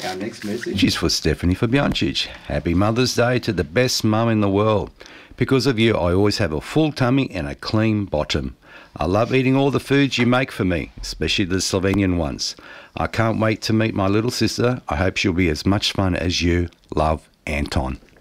Our next message is for Stephanie Fabiancic. Happy Mother's Day to the best mum in the world. Because of you, I always have a full tummy and a clean bottom. I love eating all the foods you make for me, especially the Slovenian ones. I can't wait to meet my little sister. I hope she'll be as much fun as you. Love, Anton.